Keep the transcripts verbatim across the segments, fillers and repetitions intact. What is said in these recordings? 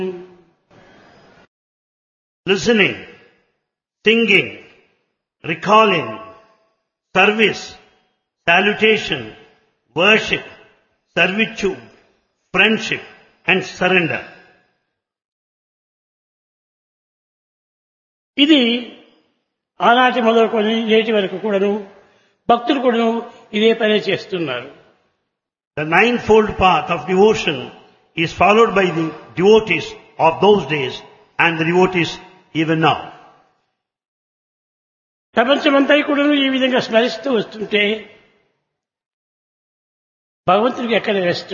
listening, singing, recalling, service, salutation, worship, servitude, friendship and surrender. ఇది ఆనాటి మొదలుకొని నేటి వరకు కూడాను భక్తులు కూడాను ఇదే పనే చేస్తున్నారు. The ninefold path of devotion is followed by the devotees of those days and the devotees even now. ప్రపంచమంతా కూడాను ఈ విధంగా స్మరిస్తూ వస్తుంటే భగవంతుడికి ఎక్కడ rest?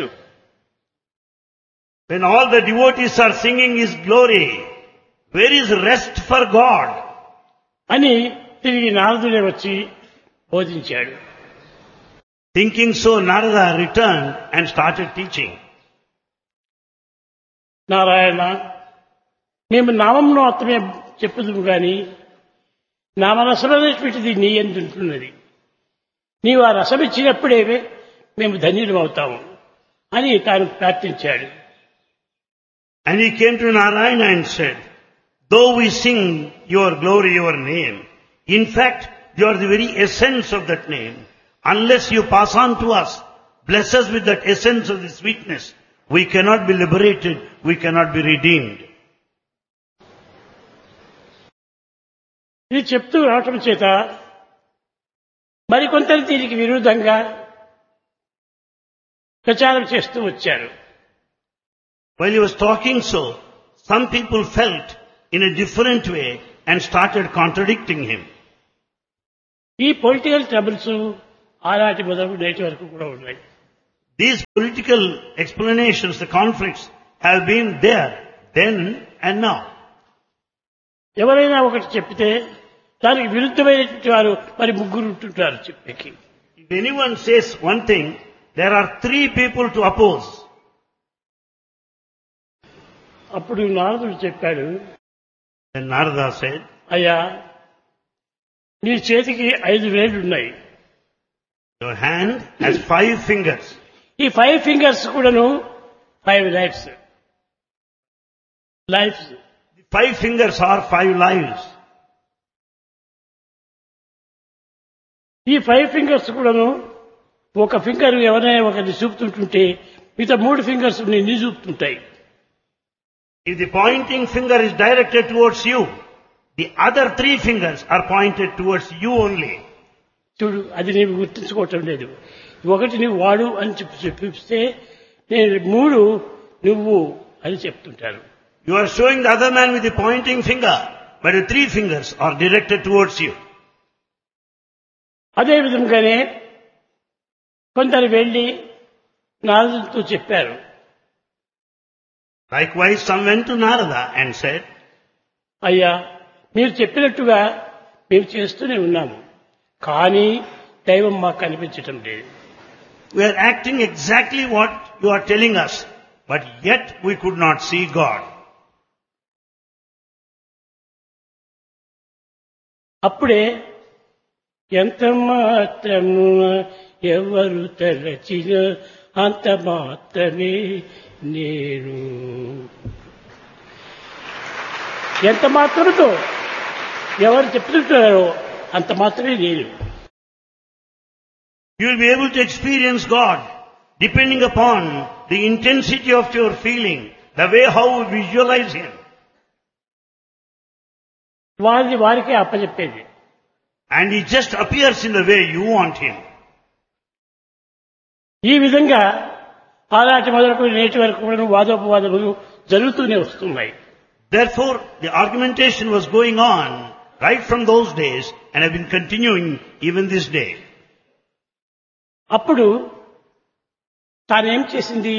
When all the devotees are singing His glory, where is rest for God? అని తిరిగి నారదుడే వచ్చి బోధించాడు. Thinking so, Narada returned and started teaching. Narayana, మేము నామంలో మాత్రమే చెప్పుదుము గాని నామరసమైనటువంటిది నీ యందు ఉంటున్నది. నీవు ఆ రసం ఇచ్చినప్పుడే మేము ధన్యులం అవుతాము అని తాను ప్రార్థించాడు. And he came to Narayana and said, though we sing your glory, your name, in fact, you are the very essence of that name. Unless you pass on to us, bless us with that essence of the sweetness, we cannot be liberated, we cannot be redeemed. ఇది చెప్తూ రావటం చేత మరికొంతలు దీనికి విరుద్ధంగా ప్రచారం చేస్తూ వచ్చారు. While he was talking so, some people felt in a different way and started contradicting him. ఈ పొలిటికల్ ట్రబుల్స్ ఆనాటి మొదలు నేటి వరకు కూడా ఉన్నాయి. These political explanations, the conflicts, have been there then and now. ఎవరైనా ఒకటి చెప్తే దానికి విరుద్ధమైనటువంటి వారు మరి ముగ్గురు ఉంటుంటారు చెప్పేకి. If anyone says one thing, there are three people to oppose. అప్పుడు నారదుడు చెప్పాడు, Then Narada said, అయ్యా నీ చేతికి ఐదు వేళ్లు ఉన్నాయి. your hand has five fingers. ఈ ఫైవ్ ఫింగర్స్ కూడాను five lifes lifes The five fingers are five lives. ఈ ఫైవ్ ఫింగర్స్ కూడాను ఒక ఫింగర్ ఎవరైనా ఒకరిని చూపుతుంటుంటే మిగతా మూడు ఫింగర్స్ నిన్ను చూపుతుంటాయి. If the pointing finger is directed towards you, the other three fingers are pointed towards you only. చూడు, అది నీవు గుర్తించుకోవటం లేదు. ఒకటి నువ్వు వాడు అని చెప్పి చెప్పిస్తే నేను మూడు నువ్వు అని చెప్తుంటారు. You are showing the other man with the pointing finger, but the three fingers are directed towards you. అదే విధంగానే కొందరు వెళ్లి నారదుడితో చెప్పారు. Likewise, some went to Narada and said, అయ్యా మీరు చెప్పినట్టుగా మేము చేస్తూనే ఉన్నాము, కానీ దైవం మాకు కనిపించటం లేదు. we are acting exactly what you are telling us, but yet we could not see God. అప్పుడే ఎంత మాత్రము ఎవరు తలచిన అంత మాత్రమే నేను, ఎంత మాత్రముతో ఎవరు చెప్తుంటారో అంత మాత్రమే నేను. You will be able to experience God depending upon the intensity of your feeling, the way how you visualize Him. వారిని వారికే అప్పచెప్పేది. And He just appears in the way you want Him. ఈ విధంగా ఆనాటి మొదలకు నేటి వరకు కూడా వాదోపవాదములు జరుగుతూనే వస్తున్నాయి. Therefore, the argumentation was going on right from those days and have been continuing even this day. అప్పుడు తానేం చేసింది,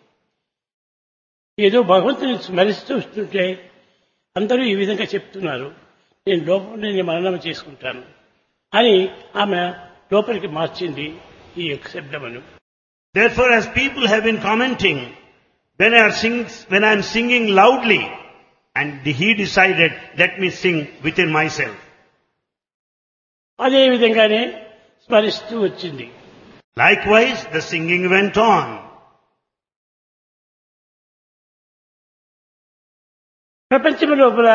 ఏదో భగవంతుని స్మరిస్తూ వస్తుంటే అందరూ ఈ విధంగా చెప్తున్నారు, నేను లోపల మననం చేసుకుంటాను అని ఆమె లోపలికి మార్చింది ఈ యొక్క శబ్దమును. Therefore, as people have been commenting, when I, sing, when I am singing loudly, and he decided, let me sing within myself. అదే విధంగానే స్మరిస్తూ వచ్చింది. Likewise, the singing went on. ప్రపంచం లోపల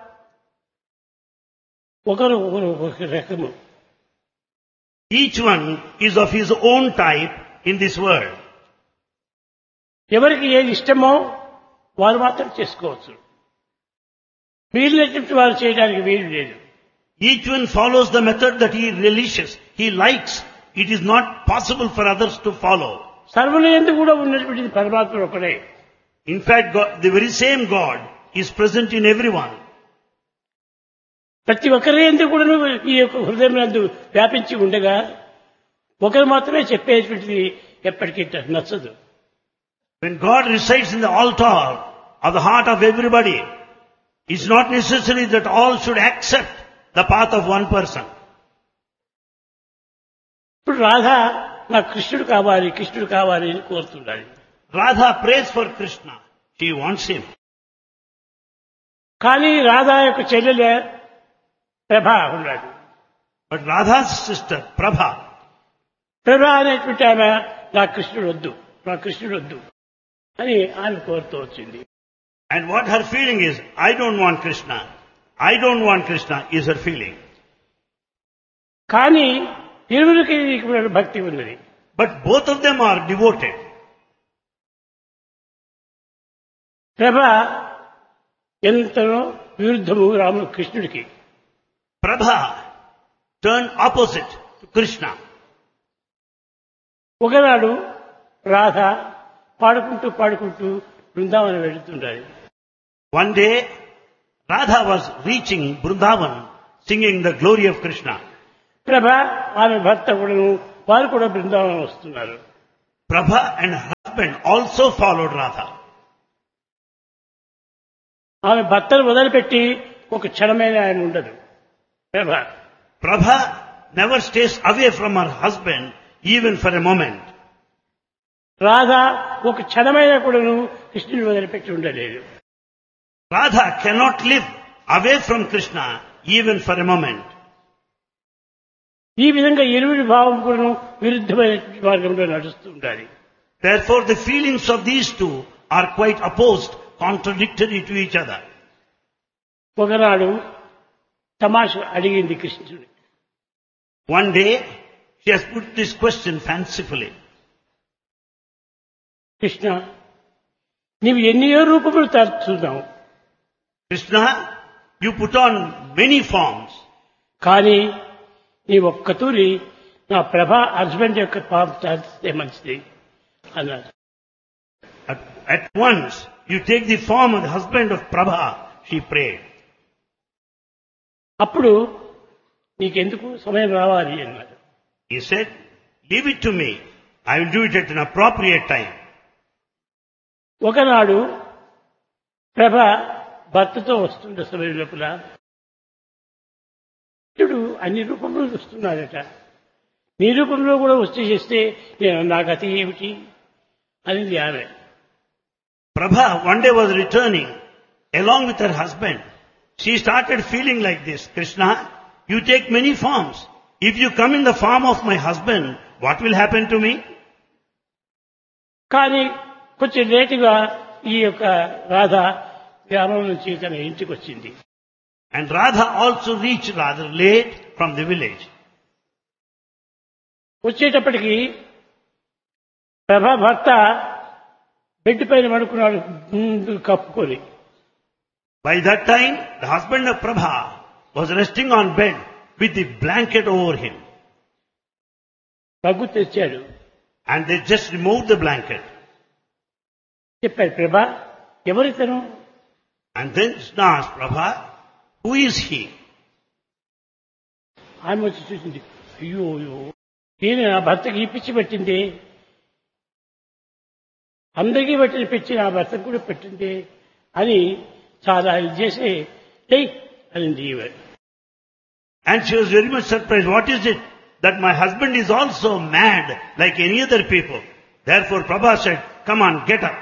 ఒకరు ఒకరు ఒక రకము. Each one is of his own type in this world. ఎవరికి ఏది ఇష్టమో వారు మాత్రం చేసుకోవచ్చు. వీళ్ళటువంటి వారు చేయడానికి వీలు లేదు. Each one follows the method that he relishes, he likes. It is not possible for others to follow. సర్వుల యందు కూడా ఉన్నటువంటిది పరమాత్మ ఒకడే. In fact, God, the very same God is present in everyone. ప్రతి ఒక్కరి యందు కూడా ఈ యొక్క హృదయం నందు వ్యాపించి ఉండగా ఒకరు మాత్రమే చెప్పేటువంటిది ఎప్పటికీ నచ్చదు. When God resides in the altar of the heart of everybody, it's not necessary that all should accept the path of one person. ఇప్పుడు రాధ నాకు కృష్ణుడు కావాలి కృష్ణుడు కావాలి అని కోరుతుండాలి. Radha prays for Krishna. She wants him. కానీ రాధా యొక్క చెల్లెలే ప్రభా ఉన్నాడు. But Radha's sister, Prabha, ప్రభా అనేటువంటి ఆమె నా కృష్ణుడు వద్దు నా కృష్ణుడు వద్దు అని ఆమె కోరుతూ వచ్చింది. and what her feeling is, I don't want Krishna. I don't want Krishna is her feeling. కానీ ఇరువురికి భక్తి ఉన్నది. But both of them are devoted. ప్రభ ఎంతనో విరుద్ధము రాముడు కృష్ణుడికి. Prabha turned opposite to Krishna. ఒకనాడు రాధ పాడుకుంటూ పాడుకుంటూ Brindavanam వెళుతుండాలి. One day, Radha was reaching Vrindavan singing the glory of Krishna. ప్రభ ఆమె భర్త కూడా వారు కూడా బృందావనం వస్తున్నారు. Prabha and her husband also followed Radha. ఆమె భర్తను వదిలిపెట్టి ఒక క్షణమైన ఆయన ఉండదు. ప్రభ Prabha never stays away from her husband even for a moment. Radha ఒక క్షణమైన కూడాను కృష్ణుని వదిలిపెట్టి ఉండలేదు. Radha cannot live away from Krishna even for a moment. ఈ విధంగా ఇరువురి భావం కూడాను విరుద్ధమైన మార్గంలో నడుస్తూ ఉండాలి. Therefore, the feelings of these two are quite opposed, contradictory to each other. ఒకనాడు తమాష అడిగింది కృష్ణుడు. One day, she has put this question fancifully. Krishna, నీవు ఎన్నో రూపములు తరుచున్నావు. Krishna, you put on many forms. కానీ నీ ఒక్కతూరి నా ప్రభా హస్బెండ్ యొక్క ఫామ్ తరిస్తే మంచిది అన్నాడు. At, at once, you take the form of the husband of Prabha, she prayed. అప్పుడు నీకెందుకు సమయం రావాలి అన్నాడు. He said, leave it to me. I will do it at an appropriate time. ఒకనాడు ప్రభ భర్తతో వస్తుండే సమయం లోపల ఇప్పుడు అన్ని రూపంలో వస్తున్నాడట. నీ రూపంలో కూడా వచ్చి చేస్తే నేను నా గతి ఏమిటి అనేది ఆమె. Prabha one day was returning along with her husband. She started feeling like this. Krishna, you take many forms. If you come in the form of my husband, what will happen to me? కానీ కొంచెం లేటుగా ఈ యొక్క రాధ గ్రామం నుంచి తన ఇంటికి వచ్చింది. And Radha also reached rather late from the village. వచ్చేటప్పటికి ప్రభా భర్త బెడ్ పైన పడుకున్నాడు ముందు కప్పుకొని. By that time, the husband of Prabha was resting on bed with the blanket over him. Rug తెచ్చాడు. And they just removed the blanket. చెప్పాడు, ప్రభా ఎవరితను? And then Krishna asked Prabha, who is he? ఆమె వచ్చి చూసింది. అయ్యో అయ్యో నేను నా భర్తకి ఈ పిచ్చి పెట్టింది, అందరికీ పెట్టిన పిచ్చి నా భర్తకు కూడా పెట్టింది అని చాలా ఇది చేసి చెయ్యి అనింది ఈమె. And she was very much surprised. What is it? That my husband is also mad like any other people. Therefore Prabha said, come on, get up.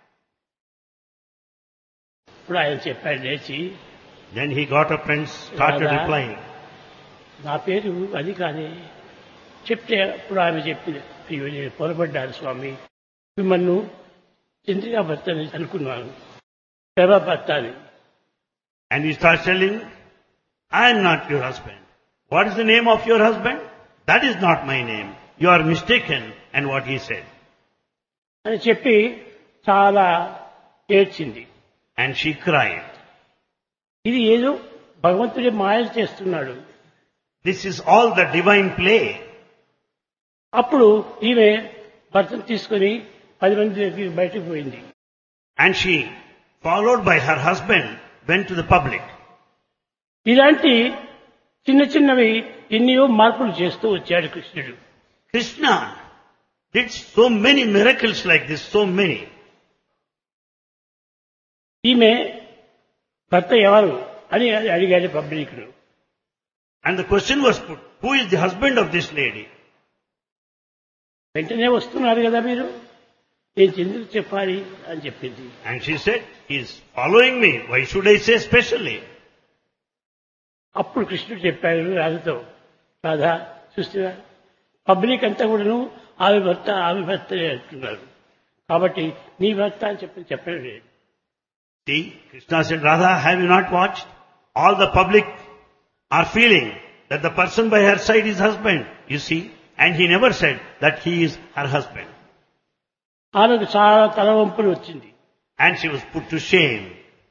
ఇప్పుడు ఆయన చెప్పాడు లేచి. Then he got up and started Radha, replying. నా పేరు అది కాదే చెప్తే అప్పుడు ఆమె చెప్పింది, అయ్యో నేను పొరపడ్డాను స్వామి, మిమ్మల్ని చంద్రికా భర్త అని అనుకున్నాను, ప్రభా భర్త అని. And he starts telling, I am not your husband. What is the name of your husband? That is not my name. You are mistaken. And what he said. అని చెప్పి చాలా ఏడ్చింది. And she cried. ఇది ఏదో భగవంతుడి మాయలు చేస్తున్నాడు. This is all the divine play. అప్పుడు ఈమె భర్తను తీసుకుని పది మంది దగ్గరికి బయటకు పోయింది. And she, followed by her husband, went to the public. ఇలాంటి చిన్న చిన్నవి ఎన్నో మార్పులు చేస్తూ వచ్చాడు కృష్ణుడు. Krishna did so many miracles like this, so many. ఈమె భర్త ఎవరు అని అడిగాడు పబ్లిక్ ను. And the question was put, who is the husband of this lady? వెంటనే వస్తున్నారు కదా మీరు, నేను ఎందుకు చెప్పాలి అని చెప్పింది. And she said, he is following me. Why should I say specially? అప్పుడు కృష్ణుడు చెప్పాడు రాధతో, రాధా చూస్తున్నా పబ్లిక్ అంతా కూడాను ఆమె భర్త ఆమె భర్త అంటున్నారు, కాబట్టి నీ భర్త అని చెప్పి చెప్పడం లేదు. See, Krishna said, Radha, have you not watched? All the public are feeling that the person by her side is husband, you see. And he never said that he is her husband. ఆమెకు చాలా తలవంపులు వచ్చింది. And she was put to shame.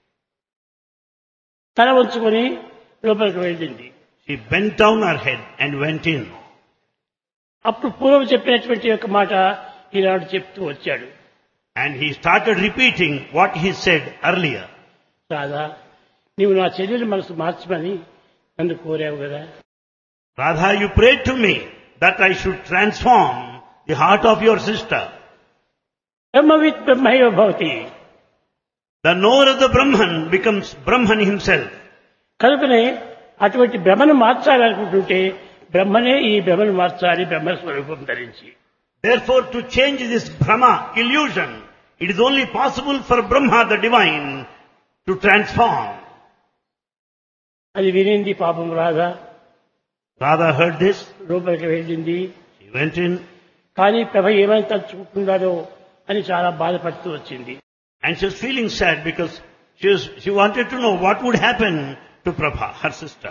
తల వంచుకొని లోపలికి వెళ్ళింది. She bent down her head and went in. అప్పుడు పూర్వం చెప్పినటువంటి యొక్క మాట ఈనాడు చెప్తూ వచ్చాడు. And he started repeating what he said earlier. Radha, నీవు నా చెల్లెలి మనసు మార్చమని నన్ను కోరావు కదా. Radha, you prayed to me that I should transform the heart of your sister. బ్రహ్మవిత్ బ్రహ్మైవ Bhavati. The knower of the Brahman becomes Brahman himself. కనుకనే అటువంటి బ్రహ్మను మార్చాలనుకుంటుంటే బ్రహ్మనే ఈ బ్రహ్మను మార్చాలి బ్రహ్మస్వరూపం ధరించి. Therefore, to change this Brahma illusion, it is only possible for Brahma, the divine, to transform. అది వినింది పాపం Radha. Radha heard this. లోపలికి వెళ్ళింది. She went in. కానీ ప్రభ ఏమైనా తలుచుకుంటున్నారో అని చాలా బాధపడుతూ వచ్చింది. And she was feeling sad because she was, she wanted to know what would happen to Prabha, her sister.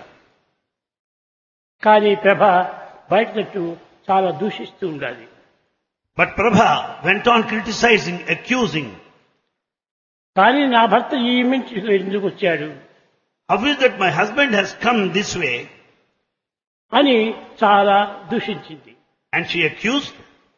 కానీ ప్రభ బయట తట్టు చాలా దూషిస్తూ ఉండాలి. But Prabha went on criticizing, accusing. కానీ నా భర్త ఈ ఇంటికి ఎందుకు వచ్చాడు, How is that my husband has come this way? అని చాలా దూషించింది. And she accused.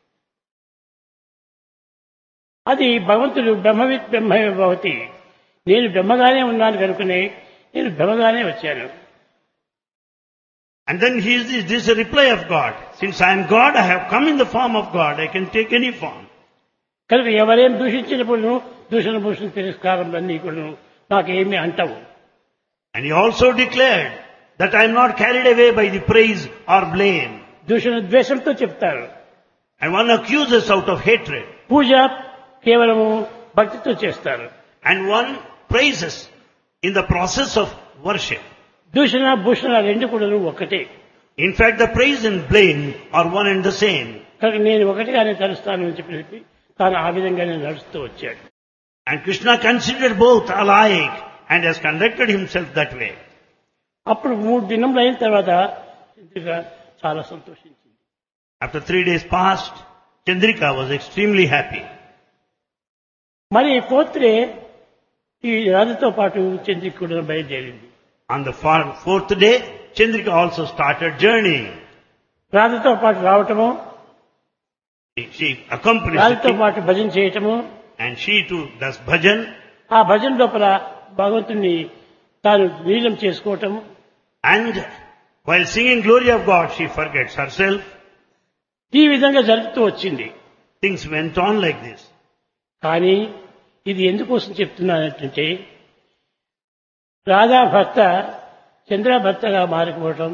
అది భగవంతుడు బ్రహ్మవిత్ బ్రహ్మైవ భవతి. నేను బ్రహ్మగానే ఉన్నాను కనుకనే నేను బ్రహ్మగానే వచ్చాను. And then he is this, this is a reply of God. Since I am God, I have come in the form of God. I can take any form. కనుక ఎవరేం దూషించినప్పుడు దూషణ భూషణ తిరస్కారములన్నీ కూడా నాకేమీ అంటవు. And he also declared that I am not carried away by the praise or blame. దూషణ ద్వేషంతో చెప్తారు. And one accuses out of hatred. పూజ కేవలము భక్తితో చేస్తారు. And one praises in the process of worship. దూషణ భూషణ రెండు కూడా ఒకటే. In fact, the praise and blame are one and the same. కనుక నేను ఒకటిగానే తలుస్తాను అని చెప్పి తాను ఆ విధంగానే నడుస్తూ వచ్చాడు. And Krishna considered both alike and has conducted himself that way. అప్పుడు మూడు దినములు అయిన తర్వాత చంద్రిక చాలా సంతోషించింది. After three days passed, Chandrika was extremely happy. మరి ఫోర్త్ డే ఈ రాజుతో పాటు చంద్రిక కూడా బయలుదేరింది. On the fourth day, Chandrika also started journeying. రాజుతో పాటు రావటము, She accompanies the రాజుతో king, పాటు భజన చేయటము, and she too does bhajan. ఆ భజన లోపల భగవంతుని తాను లీలం చేసుకోవటము, And while singing glory of God, she forgets herself. ఈ విధంగా జరుగుతూ వచ్చింది. Things went on like this. కానీ ఇది ఎందుకోసం చెప్తున్నానంటే రాధా భర్త చంద్ర భర్తగా మారిపోవటం,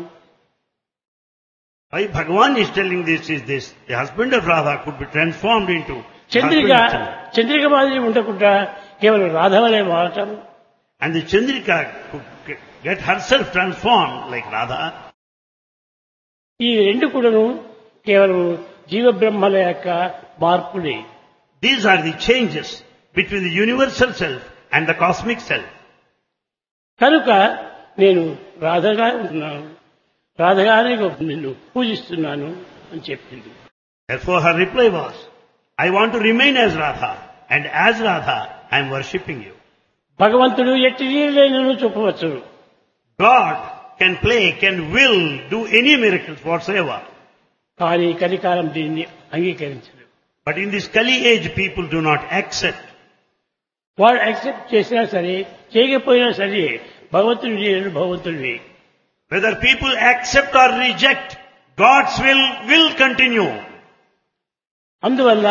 Why Bhagavan is telling this is this. The husband of Radha could be transformed into Chandrika husband of Chandrika. Chandrika మాదిరి ఉండకుండా కేవలం రాధవలే మారటం, And the Chandrika could get herself transformed like Radha. ఈ రెండు కూడాను కేవలం జీవబ్రహ్మల యొక్క మార్పులే. These are the changes between the universal self and the cosmic self. కనుక నేను రాధగా ఉంటున్నాను, రాధగానే నిన్ను పూజిస్తున్నాను అని చెప్పింది. Therefore her reply was, I want to remain as Radha, and as Radha I am worshipping you. భగవంతుడు ఎట్టి లీలైనను చూపవచ్చు. God can play, can will, do any miracles whatsoever. కానీ కలికాలం దీన్ని అంగీకరించదు. But in this Kali age people do not accept. వాడు accept చేసినా సరే చేయకపోయినా సరే భగవంతుడి లీలలు భగవంతుడివి. Whether people accept or reject, God's will will continue. అందువల్ల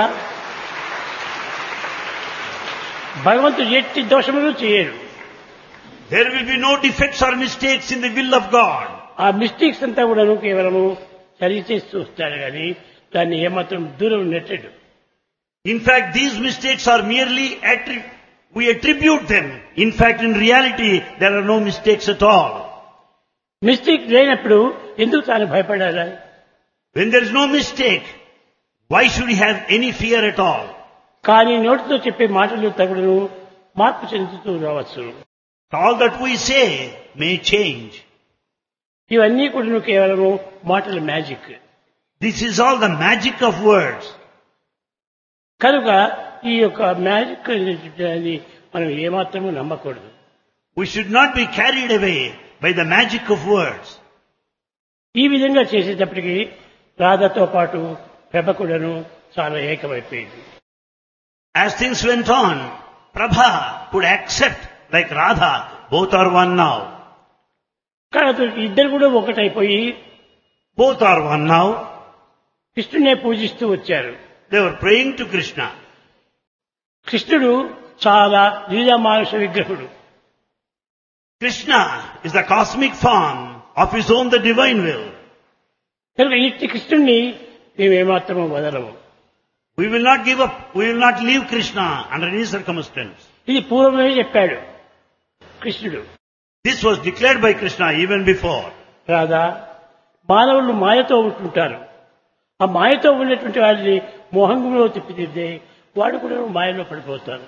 భగవంతుడు ఎట్టి దోషములు చేయరు. There will be no defects or mistakes in the will of God. ఆ మిస్టేక్స్ అంతా కూడాను కేవలము సరి చేస్తూ వస్తాడు కానీ దాన్ని ఏమాత్రం దూరం నెట్టడు. In fact, these mistakes are merely attri- we attribute them. In fact, in reality, there are no mistakes at all. Mistake లేనప్పుడు ఎందుకు తాను భయపడాలి? When there is no mistake, why should he have any fear at all? కానీ నోటితో చెప్పే మాటలు తగుడును మార్పు చెందుతూ రావచ్చు. All that we say may change. ఇవన్నీ కూడా కేవలము మాటల magic. This is all the magic of words. కనుక ఈ యొక్క మ్యాజిక్ అనేది మనం ఏమాత్రము నమ్మకూడదు. We should not be carried away by the magic of words. ఈ విధంగా చేసేటప్పటికి రాధతో పాటు ప్రభ కూడాను చాలా ఏకమైపోయింది. As things went on, Prabha could accept like Radha, both are one now. కాబట్టి ఇద్దరు కూడా ఒకటైపోయి Both are one now. కృష్ణునే పూజిస్తూ వచ్చారు. They were praying to Krishna. కృష్ణుడు చాలా లీలా మానుష విగ్రహుడు. Krishna is the cosmic form of his own, the divine will. కనుక ఇట్టి కృష్ణుణ్ణి మేము ఏమాత్రము వదలము. We will not give up, we will not leave Krishna under any circumstance. ఇది పూర్వమే చెప్పాడు కృష్ణుడు. This was declared by Krishna even before. Radha, మానవులు మాయతో ఉంటుంటారు. ఆ మాయతో ఉన్నటువంటి వారిని మోహంలో తిప్పిదిద్దే వాడు కూడా మాయలో పడిపోతారు.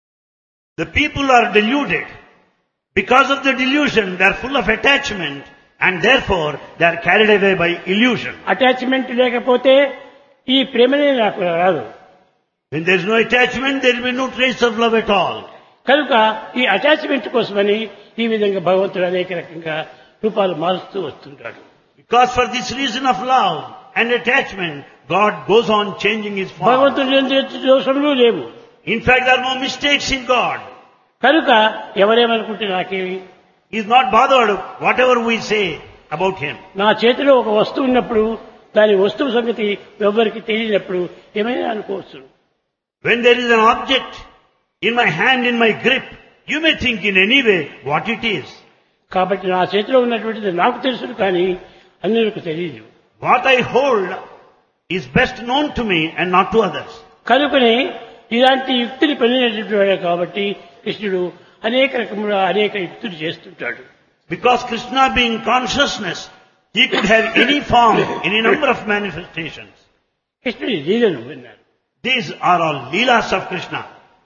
The people are deluded. Because of the delusion, they are full of attachment and therefore they are carried away by illusion. Attachment లేకపోతే ఈ ప్రేమనే నాకు రాదు. When there is no attachment, there will be no trace of love at all. కనుక ఈ attachment కోసమని ఈ విధంగా భగవంతుడు అనేక రకంగా రూపాలు మారుస్తూ వస్తుంటాడు. Because for this reason of love and attachment, God goes on changing his form. భగవంతుడు ఎందు దోషములు లేవు. In fact, there are no mistakes in God. కనుక ఎవరేమనుకుంటే నాకేమి, He is not bothered whatever we say about him. నా చేతిలో ఒక వస్తువు ఉన్నప్పుడు దాని వస్తువు సంగతి ఎవరికి తెలియనప్పుడు ఏమైనా అనుకోవచ్చు. When there is an object in my hand, in my grip, you may think in any way what it is. కాబట్టి నా చేతిలో ఉన్నటువంటిది నాకు తెలుసు కానీ అన్యులకు తెలియదు. What I hold is best known to me and not to others. కనుకనే ఇలాంటి యుక్తిని పొందినటువంటి వాడే కాబట్టి కృష్ణుడు అనేక రకముల అనేక యుక్తులు చేస్తుంటాడు. Because Krishna being consciousness, he could have any form, any number of manifestations. కృష్ణుడి లీలలు విన్నారు. These are all Leelas of Krishna.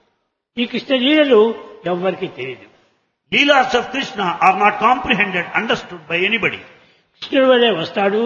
ఈ కృష్ణ లీలలు ఎవ్వరికీ తెలియదు. Leelas of Krishna are not comprehended, understood by anybody. కృష్ణుడి వల్లే వస్తాడు,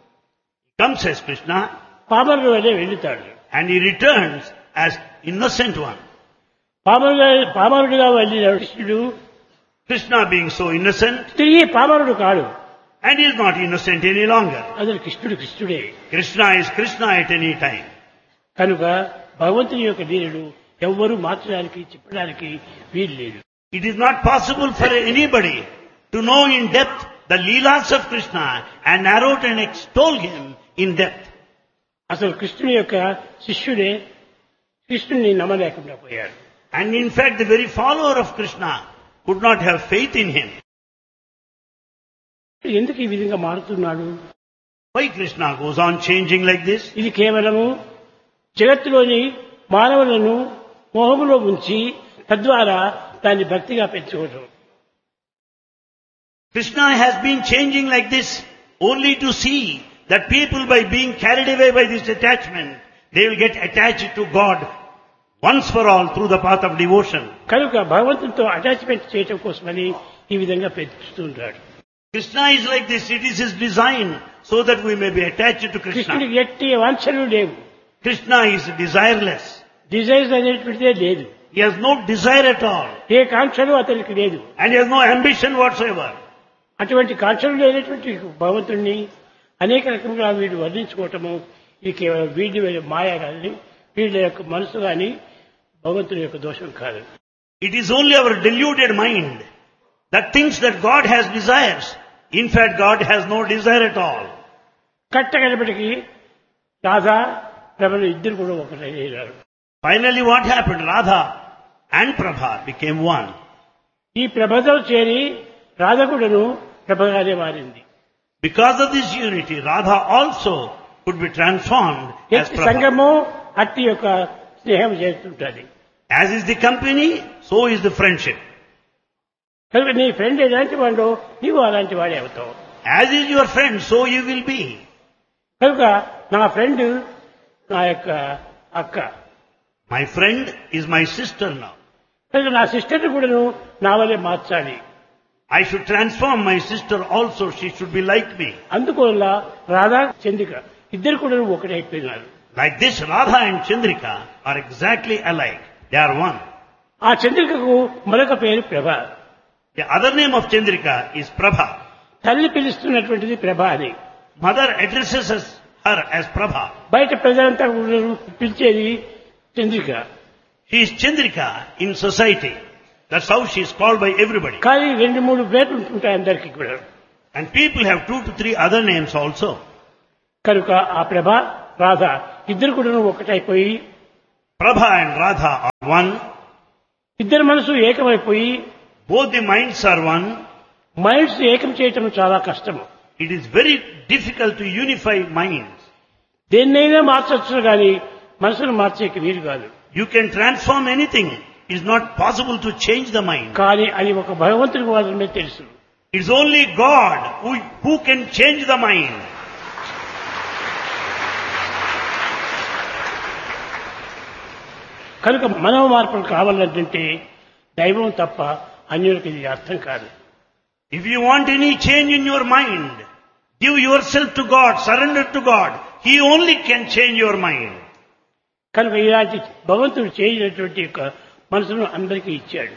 He comes as Krishna పామరుడు వల్లే వెళ్తాడు. and he returns as innocent one. పామరుగా పామరుడిగా వెళ్ళిన కృష్ణుడు Krishna being so innocent, తిరిగి పామరుడు కాడు. and he is not innocent any longer. అసలు కృష్ణుడు కృష్ణుడే. Krishna is Krishna at any time. కనుక భగవంతుని యొక్క లీలలు ఎవ్వరూ మార్చడానికి చెప్పడానికి వీలు లేదు. It is not possible for anybody to know in depth the Leelas of Krishna and narrate and extol him in depth. అసలు కృష్ణుని యొక్క శిష్యుడే కృష్ణుని నమ్మలేకుండా పోయాడు. And in fact, the very follower of Krishna could not have faith in him. ఎందుకు ఈ విధంగా మారుతున్నాడు? Why Krishna goes on changing like this? ఇది కేవలము జగత్తులోని మానవులను మోహములో ఉంచి తద్వారా దాన్ని భక్తిగా పెంచుకోవడం. Krishna has been changing like this only to see that people, by being carried away by this attachment, they will get attached to God once for all through the path of devotion. కనుక భగవంతునితో attachment చేయటం కోసమని ఈ విధంగా పెంచుతుంటాడు. Krishna is like this. It is his design so that we may be attached to Krishna. కృష్ణుడికి ఎట్టి వాంఛలు లేవు. Krishna is desireless. Desires అనేటువంటిదే లేదు. He has no desire at all. ఏ కాంక్షలు అతనికి లేదు. And he has no ambition whatsoever. అటువంటి కాంక్షలు లేనటువంటి భగవంతుణ్ణి అనేక రకములుగా వీడు వర్ణించుకోవటము ఇది కేవలం వీడి మాయ కానీ వీళ్ళ యొక్క మనసు కానీ భగవంతుని యొక్క దోషం కాదు. It is only our deluded mind that thinks that God has desires. In fact, God has no desire at all. కట్టగలిపటికి Radha ప్రభలు ఇద్దరు కూడా ఒకటయ్యారు. Finally, what happened? Radha and Prabha became one. ఈ ప్రభతో చేరి రాధ కూడాను ప్రభగానే మారింది. Because of this unity, Radha also could be transformed as ఎట్టి Prabha. సంగమో అట్టి యొక్క స్నేహం చేస్తుంటుంది. As is the company, so is the friendship. కనుక నీ ఫ్రెండ్ ఎలాంటి వాడో నీవు అలాంటి వాడే అవుతావు. As is your friend, so you will be. కనుక నా ఫ్రెండ్ నా యొక్క అక్క, My friend is my sister now. కనుక నా సిస్టర్ని కూడాను నా వల్లే మార్చాలి. I should transform my sister also. She should be like me. అందువల్ల రాధా చంద్రిక ఇద్దరు కూడా ఒకటైపోయినారు. Like this, Radha and Chandrika are exactly alike. They are one. ఆ చంద్రికకు మరొక పేరు ప్రభ. The other name of Chandrika is Prabha. తల్లి పిలుస్తున్నటువంటిది ప్రభ అని. Mother addresses us, her as Prabha. బయట ప్రజలంతా కూడా పిలిచేది Chandrika. She is Chandrika in society. That's how she is called by everybody. కానీ రెండు మూడు పేర్లు ఉంటుంటాయి అందరికీ కూడా. And people have two to three other names also. కనుక ఆ ప్రభ రాధ ఇద్దరు కూడా ఒకటైపోయి Prabha and Radha are one. ఇద్దరు మనసు ఏకమైపోయి Both the minds are one. Minds ఏకం చేయటం చాలా కష్టము. It is very difficult to unify minds. దేన్నైనా మార్చొచ్చు కానీ మనసును మార్చేకి వీలు కాదు. You can transform anything. It is not possible to change the mind. కానీ అది ఒక భగవంతుడికి మాత్రమే తెలుసు. It's only God who, who can change the mind. కనుక మనవ మార్పులు కావాలంటే దైవం తప్ప అన్యులకు ఇది అర్థం కాదు. If you want any change in your mind, give yourself to God, surrender to God. He only can change your mind. కనుక ఇలాంటి భగవంతుడు చేసినటువంటి యొక్క మనసును అందరికీ ఇచ్చాడు.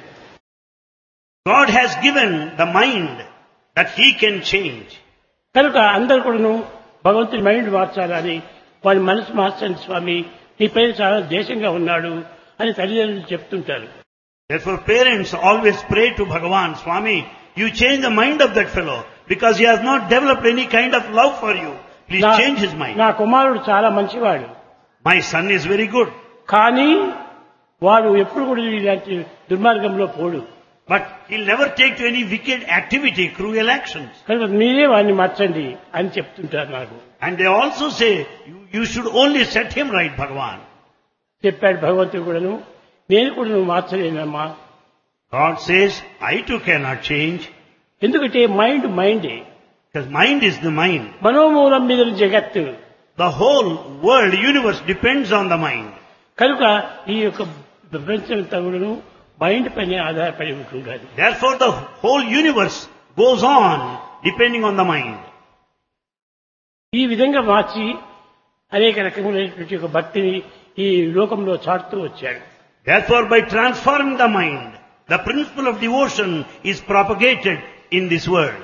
God has given the mind that He can change. కనుక అందరూ కూడాను భగవంతుని మైండ్ మార్చాలని వాడి మనసు మార్చండి స్వామి నీ పైన చాలా దేశంగా ఉన్నాడు అని తల్లిదండ్రులు చెప్తుంటారు. Therefore parents always pray to Bhagavan, Swami, you change the mind of that fellow because he has not developed any kind of love for you. Please నా- change his mind. నా కుమారుడు చాలా మంచివాడు My son is very good, కానీ వాడు ఎప్పుడు కూడా ఇలాంటి దుర్మార్గంలో పోడు. but he'll never take to any wicked activity, cruel actions. కనుక మీరే వాడిని మార్చండి అని చెప్తుంటారు నాకు. And they also say, you, you should only set him right, Bhagavan. చెప్పాడు భగవంతుడు కూడాను నేను కూడా నువ్వు మార్చలేనమ్మా. God says, I too cannot change, ఎందుకంటే mind మైండే, because mind is the mind. మనోమూలం మీద జగత్తు. The whole world, universe depends on the mind. కనుక ఈ యొక్క ప్రపంచంతా కూడాను మైండ్ పైన ఆధారపడి ఉంటుండాలి. Therefore the whole universe goes on depending on the mind. ఈ విధంగా మార్చి అనేక రకములైనటువంటి ఒక భక్తిని ఈ లోకంలో చాటుతూ వచ్చాడు. Therefore by transforming the mind, the principle of devotion is propagated in this world.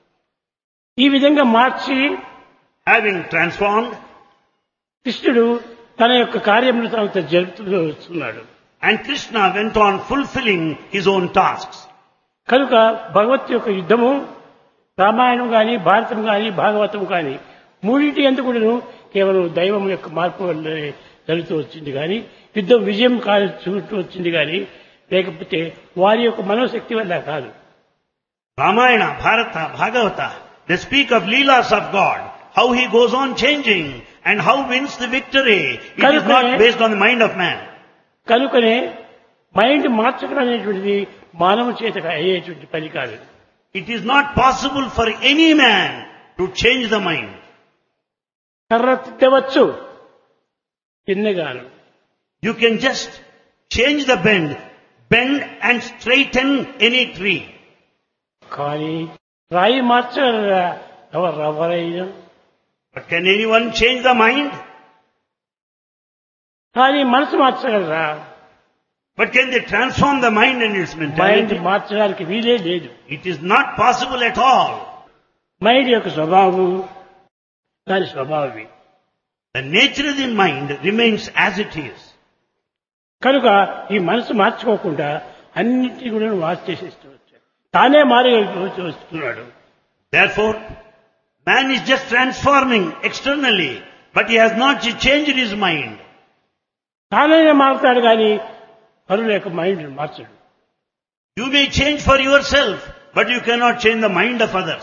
ఈ విధంగా మార్చి Having transformed, కృష్ణుడు తన యొక్క కార్యములు తాను జరుపుతూ వస్తున్నాడు. and Krishna went on fulfilling his own tasks. కనుక భగవత్ యొక్క యుద్ధము రామాయణం కానీ భారతం కానీ భాగవతం కానీ మూడింటి ఎందుకు కూడాను కేవలం దైవం యొక్క మార్పు వల్లే జరుగుతూ వచ్చింది కానీ యుద్ధం విజయం కాదు చూస్తూ వచ్చింది కానీ లేకపోతే వారి యొక్క మనోశక్తి వల్ల కాదు. Ramayana, Bharata, Bhagavata, they speak of Leelas of God, how he goes on changing and how wins the victory. It is not based on the mind of man. కనుకనే మైండ్ మార్చడం అనేటువంటిది మానవ చేత అయ్యేటువంటి పని కాదు. It is not possible for any man to change the mind. కర్ర తిట్టవచ్చు తిన్నగాను. You can just change the bend, bend and straighten any tree. కానీ రాయి మార్చగలరా ఎవరు ఎవరైనా? But can anyone change the mind? కానీ మనసు మార్చగలరా? But can they transform the mind and its mind mentality? మార్చడానికి వీలే లేదు. It is not possible at all. Mind యొక్క స్వభావం దాని స్వభావమే. The nature of the mind remains as it is. కనుక ఈ మనసు మార్చుకోకుండా అన్నింటినీ కూడా మార్చేసేస్తూ వచ్చాడు. తానే మారి వస్తున్నాడు. Therefore, man is just transforming externally, but he has not changed his mind. తానైనా మారుతాడు కానీ పరుల యొక్క mind మార్చడు. You may change for yourself, but you cannot change the mind of others.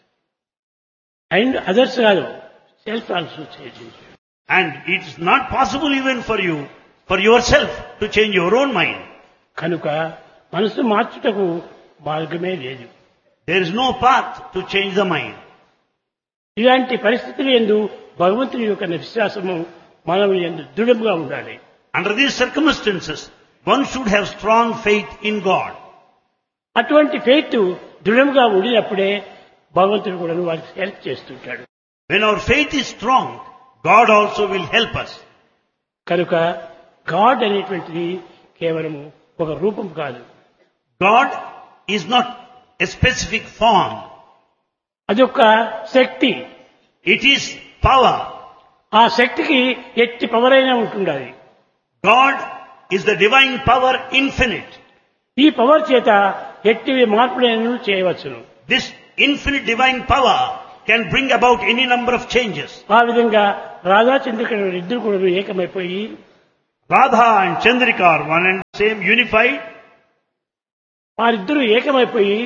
And others కాదు, self also change. And it is not possible even for you, for yourself, to change your own mind. కనుక మనసు మార్చుటకు మార్గమే లేదు. There is no path to change the mind. ఇలాంటి పరిస్థితులు యందు భగవంతుని యొక్క విశ్వాసము మనం యందు దృఢంగా ఉండాలి. Under these circumstances, one should have strong faith in God. అటువంటి ఫెయిత్ దృఢంగా ఉండినప్పుడే భగవంతుడు కూడా వారికి హెల్ప్ చేస్తుంటాడు. When our faith is strong, God also will help us. కనుక గాడ్ అనేటువంటిది కేవలము ఒక రూపం కాదు. God is not a specific form. అదొక శక్తి. It is power. ఆ శక్తికి ఎట్టి పవర్ అయినా ఉంటుండాలి. God is the divine power infinite. ఈ పవర్ చేత ఎట్టి మార్పులను చేయవచ్చును. This infinite divine power can bring about any number of changes. ఆ విధంగా రాధా చంద్రికలు ఇద్దరు కూడా ఏకమైపోయి Radha and Chandrika are one and same, unified. వారిద్దరూ ఏకమైపోయి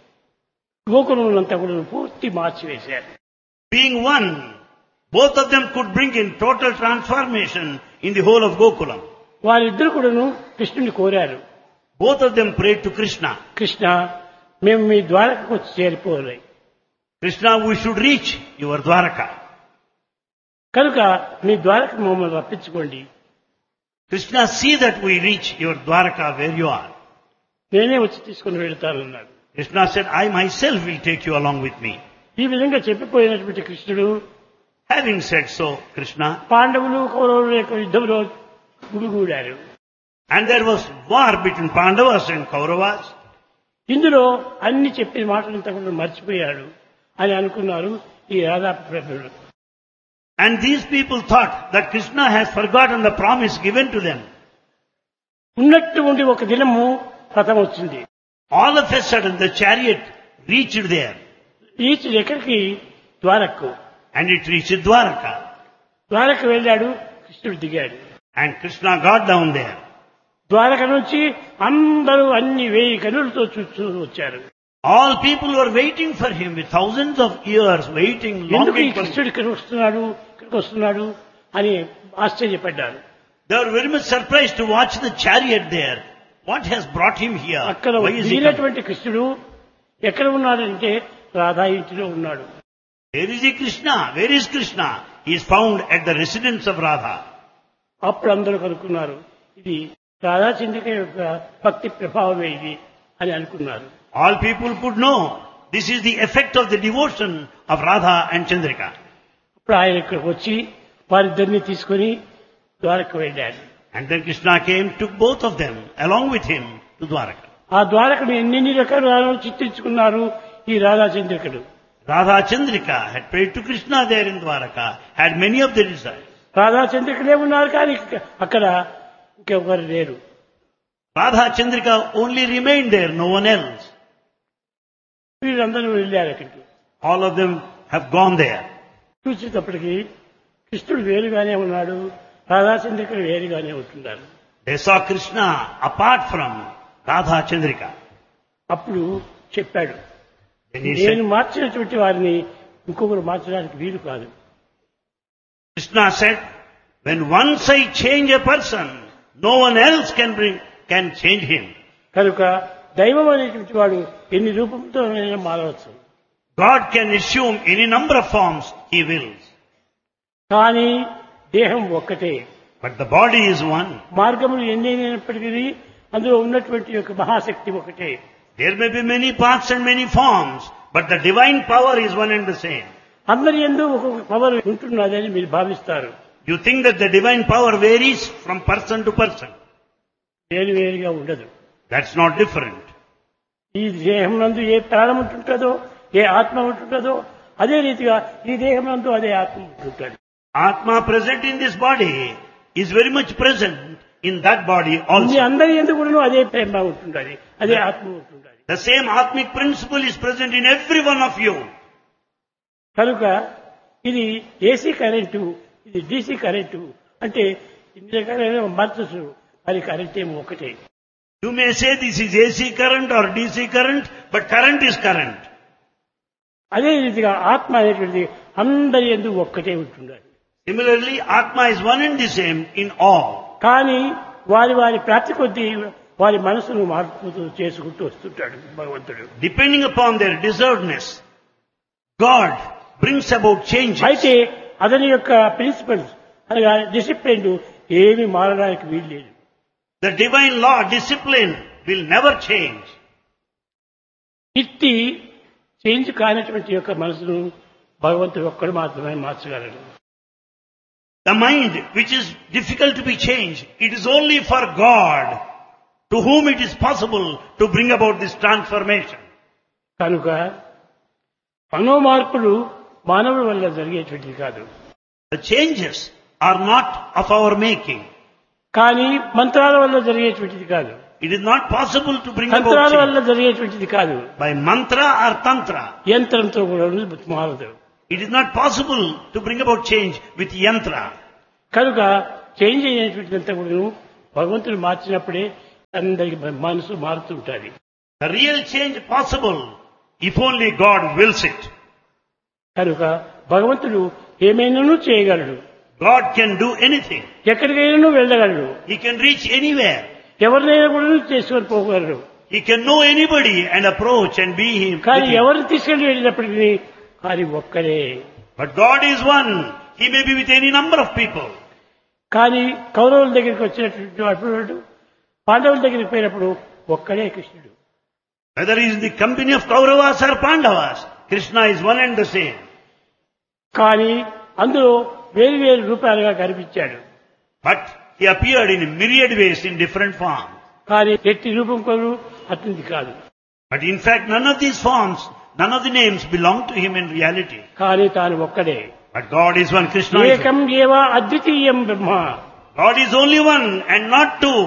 గోకులంతా కూడా పూర్తి మార్చివేశారు. Being one, both of them could bring in total transformation in the whole of Gokulam. వారిద్దరు కూడాను కృష్ణుని కోరారు. Both of them prayed to Krishna. Krishna, మేము మీ ద్వారకకు వచ్చి చేరిపోవాలి. Krishna, we should reach your Dwaraka. కనుక మీ ద్వారకు మమ్మల్ని రప్పించుకోండి. Krishna, see that we reach your Dwaraka where you are. నేనే వచ్చి తీసుకుని వెళ్తానన్నాడు. Krishna said, I myself will take you along with me. ఈ విధంగా చెప్పిపోయినటువంటి కృష్ణుడు Having said so, Krishna, పాండవులు కౌరవుల యొక్క యుద్ధంలో గుమిగూడారు. and there was war between Pandavas and Kauravas. ఇందులో అన్ని చెప్పిన మాటలంతా కూడా మర్చిపోయాడు అని అనుకున్నారు ఈ రాధా ప్రభువులు. And these people thought that Krishna has forgotten the promise given to them. ఉన్నట్టు ఉండి ఒక దినము రథం వచ్చింది. All of a sudden the chariot reached there. ఈచి ఎక్కడికి? ద్వారకు. And it reached Dwaraka. ద్వారకు వెళ్ళాడు, కృష్ణుడు దిగాడు. And Krishna got down there. Dwaraka నుంచి అందరూ అన్ని వేయి కనులతో చూస్తూ వచ్చారు. All people were waiting for him with thousands of years, waiting, ఎందుకు ఈ longing for him. కృష్ణుడు ఇక్కడికి వస్తున్నాడు ఇక్కడికి వస్తున్నాడు అని ఆశ్చర్యపడ్డారు. They were very much surprised to watch the chariot there. What has brought him here? అక్కడ Why is he coming? దిగినటువంటి కృష్ణుడు ఎక్కడ ఉన్నాడంటే రాధా ఇంటిలో ఉన్నాడు. Where is he, Krishna? Where is Krishna? He is found at the residence of Radha. అప్పుడు అందరూ కనుక్కున్నారు, ఇది రాధా చంద్రిక యొక్క భక్తి ప్రభావమే ఇది అని అనుకున్నారు. All people could know this is the effect of the devotion of Radha and Chandrika. అప్పుడు ఆయన ఇక్కడికి వచ్చి వారిద్దరిని తీసుకుని ద్వారకు వెళ్ళాడు. And then Krishna came, took both of them along with him to Dwaraka. ఆ ద్వారకను ఎన్ని రకాలు చిత్రించుకున్నారు ఈ Radha చంద్రికలు. Radha Chandrika had prayed to Krishna there in Dwaraka, had many of the desires. Radha చంద్రికలే ఉన్నారు కానీ అక్కడ ఇంకెవరు లేరు. Radha Chandrika only remained there, no one else. వీళ్ళందరూ వెళ్ళారు అక్కడికి. All of them have gone there. చూసేటప్పటికి కృష్ణుడు వేరుగానే ఉన్నాడు, రాధా చంద్రికలు వేరుగానే ఉంటున్నారు. They saw Krishna apart from Radha Chandrika. అప్పుడు చెప్పాడు, Then he నేను said, మార్చినటువంటి వారిని ఇంకొకరు మార్చడానికి వీలు కాదు. Krishna said, when once I change a person, no one else can bring, can change him. కనుక దైవం అనేటువంటి వాడు ఎన్ని రూపంతో మారవచ్చు. God can assume any number of forms he wills. కానీ దేహం ఒక్కటే. But the body is one. మార్గములు ఎన్నైనప్పటికీ అందులో ఉన్నటువంటి యొక్క మహాశక్తి ఒకటే. There may be many parts and many forms, but the divine power is one and the same. అందరి యందు ఒక్కొక్క పవర్ ఉంటున్నదని మీరు భావిస్తారు. You think that the divine power varies from person to person. వేరు వేరుగా ఉండదు. That's not different. ఈ దేహం నందు ఏ ప్రాణం ఉంటుంటుందో, ఏ ఆత్మ ఉంటుంటుందో, అదే రీతిగా ఈ దేహం నందు అదే ఆత్మ ఉంటుంటుంది. Atma present in this body is very much present in that body me also. అందరి యందు కూడా అదే ప్రేమ ఉంటుంటుంది, అదే ఆత్మ ఉంటుంటుంది. The same Atmic principle is present in every one of you. కనుక ఇది ఏసీ కరెంటు, ఇది డీసీ కరెంటు అంటే ఇందులో కరెంట్ మార్చచ్చు, అది కరెంట్ ఏమో ఒకటే. You may say this is A C current or D C current, but current is current. అదే రీతిగా ఆత్మ అనేటువంటిది అందరి యందు ఒక్కటే ఉంటుండాలి. Similarly, Atma is one and the same in all. కానీ వారి వారి ప్రాప్తి కొద్దీ వారి మనసును మార్పు చేసుకుంటూ వస్తుంటాడు భగవంతుడు. Depending upon their deservedness, God brings about changes. అయితే అతని యొక్క ప్రిన్సిపల్స్ అనగా డిసిప్లిన్ ఏమి మారడానికి వీల్లేదు. The divine law, discipline will never change. ఇట్టి చేంజ్ కానటువంటి యొక్క మనసును భగవంతుడు ఒక్కడు మాత్రమే మార్చగలడు. The mind which is difficult to be changed, it is only for God to whom it is possible to bring about this transformation. కనుక మనోమార్పులు మానవుల వల్ల జరిగేటువంటిది కాదు. The changes are not of our making. కానీ మంత్రాల వల్ల జరిగేటువంటిది కాదు. It is not possible to bring about తంత్రాల వల్ల change జరిగేటువంటిది కాదు. by mantra or tantra. యంత్రంతో కూడా మారదు. It is not possible to bring about change with yantra. కనుక చేంజ్ అయినటువంటిదంతా కూడా భగవంతుడు మార్చినప్పుడే అందరికి మనసు మారుతుంటుంది. The real change possible if only God wills it. కనుక భగవంతుడు ఏమైనాను చేయగలడు. God can do anything. ఎక్కడికైనా వెళ్ళగలడు. He can reach anywhere. ఎవరినైనా కూడా చేసుకొని పోగలడు. He can know anybody and approach and be him. కానీ with him. ఎవరిని తీసుకెళ్లి వెళ్ళినప్పటికీ అది ఒక్కడే. But God is one. He may be with any number of people. కానీ కౌరవుల దగ్గరికి వచ్చినటువంటి అప్పుడు పాండవుల దగ్గరికి పోయినప్పుడు ఒక్కడే కృష్ణుడు. Whether he is in the company of Kauravas or Pandavas, Krishna is one and the same. కానీ అందులో వేరు వేరు రూపాలుగా కనిపించాడు. But he appeared in myriad ways in different forms. కానీ ఎట్టి రూపం కొను అతనిది కాదు. But in fact, none of these forms, none of the names belong to him in reality. కానీ తాను ఒక్కడే. But God is one. Krishna is ఏకం one. ఏవ అద్వితీయం బ్రహ్మ. God is only one and not two.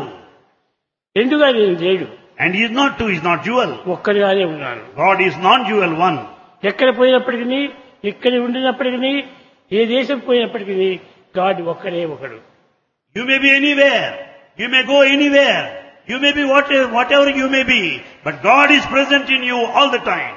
రెండుగా నేను లేడు. And he is not two, he is not dual. ఒక్కడిగానే ఉన్నాను. God is non-dual one. ఎక్కడ పోయినప్పటికీ, ఎక్కడ ఉండినప్పటికీ, ఏ దేశం పోయినప్పటికీ గాడ్ ఒక్కడే ఒకడు. You may be anywhere. You may go anywhere. You may be whatever, whatever you may be. But God is present in you all the time.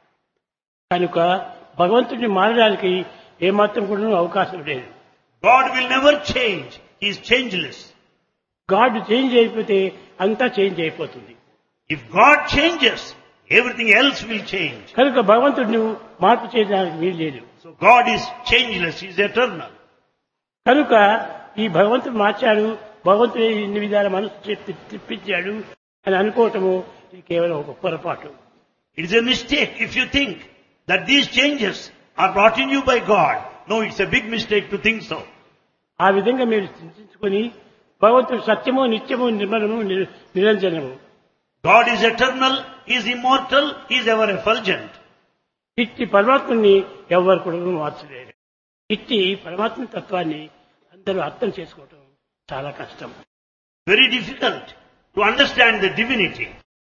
కనుక భగవంతుడిని మారడానికి ఏమాత్రం కూడా అవకాశం లేదు. God will never change. He is changeless. God change అయిపోతే అంతా change అయిపోతుంది. If God changes, everything else will change. కనుక భగవంతుడిని మార్పు చేయడానికి వీలు లేదు. So God is changeless. He is eternal. కనుక ఈ భగవంతుడు మార్చాడు, భగవంతుడు ఇన్ని విధాల మనసు చెప్పి తిప్పించాడు అని అనుకోవటము ఇది కేవలం ఒక పొరపాటు. It is a mistake if you think that these changes are brought in you by God. No, it's a big mistake to think so. ఆ విధంగా మీరు చింతించుకొని భగవంతుడు సత్యము, నిత్యము, నిర్మలము, నిర- నిరంజనము. God is eternal. He is immortal. He is ever effulgent. ఇట్టి పరమాత్మని ఎవరు కూడా మార్చలేరు. ఇట్టి పరమాత్మ తత్వాన్ని అందరూ అర్థం చేసుకోవటం చాలా కష్టం. Very difficult to understand the divinity.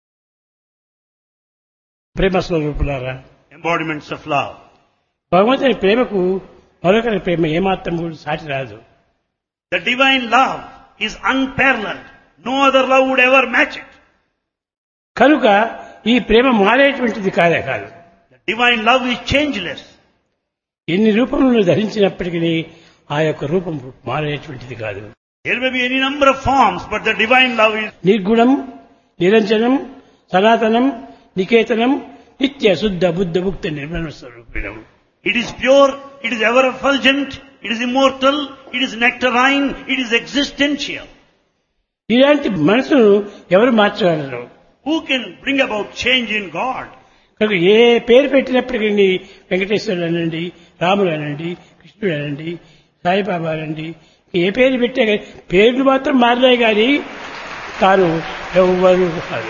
ప్రేమ స్వరూపులారా, Embodiments of love. భగవంతుని ప్రేమకు మరొకరి ప్రేమ ఏమాత్రం కూడా సాటి రాదు. The divine love is unparalleled. No other love would ever match it. కనుక ఈ ప్రేమ మారేటువంటిది కాదే కాదు. The divine love is changeless. ఎన్ని రూపములను ధరించినప్పటికీ ఆ యొక్క రూపం మారేటువంటిది కాదు. There may be any number of forms, but the divine love is నిర్గుణం, నిరంజనం, సనాతనం, నికేతనం, నిత్య శుద్ధ బుద్ధ ముక్త Nirmala స్వరూపిణం. It is pure, it is ever effulgent, it is immortal, it is nectarine, it is existential. ఇలాంటి మనసును ఎవరు మార్చగలరు? Who can bring about change in God? కనుక ఏ పేరు పెట్టినప్పటికీ వెంకటేశ్వరుడు అనండి, రాముడు అనండి, కృష్ణుడు అనండి, సాయిబాబా అనండి, ఏ పేరు పెట్టే కానీ పేర్లు మాత్రం మారినాయి కానీ తాను ఎవ్వరు కాదు.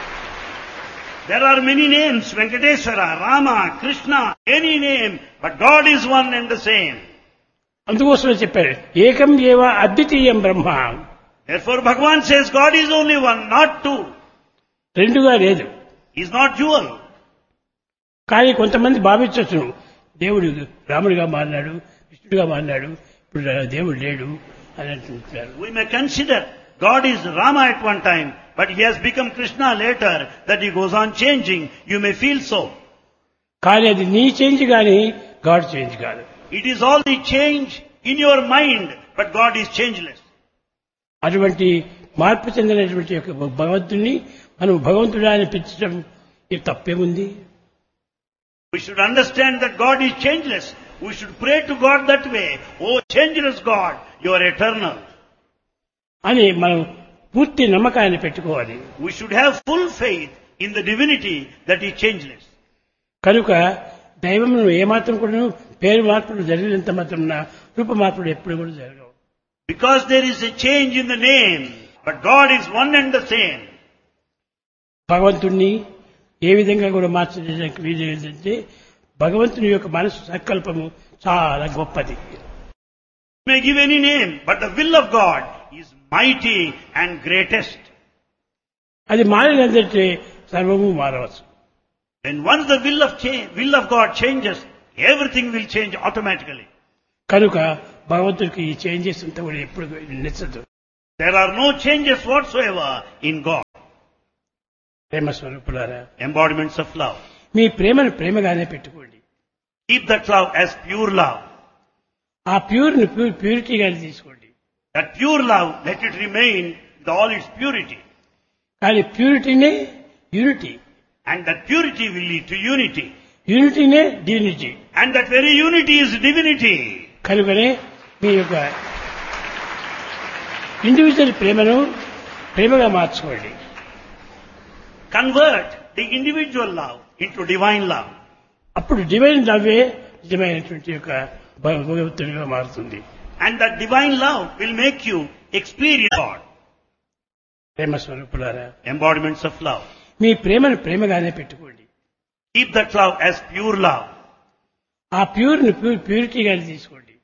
There are many names, Venkateswara, Rama, Krishna, any name, but God is one and the same. అందుకోసమే చెప్పారు ఏకం ఏవ అద్వితీయం బ్రహ్మ. Therefore Bhagavan says God is only one, not two. రెండుగా లేదు. He is not dual. కానీ కొంతమంది భావించవచ్చు దేవుడు రాముడిగా మారినాడు, కృష్ణుడిగా మారినాడు, ఇప్పుడు దేవుడు లేడు అని అంటుంటారు. We may consider God is Rama at one time, but he has become Krishna later, that he goes on changing. You may feel so. కానీ అది నీ చేంజ్ కానీ గాడ్ చేంజ్ కాదు. It is all the change in your mind, but God is changeless. అటువంటి మార్పు చెందినటువంటి యొక్క భగవంతుణ్ణి మనం భగవంతుడా అని పిలిచడం ఇది తప్పేముంది? We should understand that God is changeless. We should pray to God that way. Oh, changeless God, you are eternal. అని మనం పూర్తి నమ్మకాన్ని పెట్టుకోవాలి. We should have full faith in the divinity that is changeless. కనుక దైవమును ఏమాత్రం కూడా పేరు మార్పులు జరిగినంత మాత్రం రూప మార్పులు ఎప్పుడు కూడా జరగవు. Because there is a change in the name, but God is one and the same. భగవంతుణ్ణి ఏ విధంగా కూడా మార్చడానికి వీలు ఏంటంటే భగవంతుని యొక్క మనసు సంకల్పము చాలా గొప్పది. You may give any name, but the will of God is mighty and greatest. అది మారినందంటే సర్వము మారవచ్చు. When once the will of change, will of God changes, everything will change automatically. కనుక భగవంతుడికి ఈ చేంజెస్ అంతా కూడా ఎప్పుడు నచ్చదు. There are no changes whatsoever in God. ప్రేమ స్వరూపులారా, Embodiments of love. మీ ప్రేమను ప్రేమగానే పెట్టుకోండి. Keep that love as pure love. ఆ ప్యూర్ ని ప్యూర్ ప్యూరిటీగానే తీసుకోండి. That pure love, let it remain with all its purity. కానీ ప్యూరిటీనే unity, And that purity will lead to unity. యూనిటీనే divinity. And that very unity is divinity. కనుకనే మీ యొక్క individual ప్రేమను ప్రేమగా మార్చుకోండి. Convert the individual love into divine love. అప్పుడు divine లవ్వే నిజమైనటువంటి యొక్క భగవంతుడిగా మారుతుంది. And that divine love will make you experience God. ప్రేమ స్వరూపులారా, Embodiments of love. మీ ప్రేమను ప్రేమగానే పెట్టుకోండి. Keep that love as pure love. ఆ ప్యూర్ ని ప్యూర్ ప్యూరిటీగానే తీసుకోండి.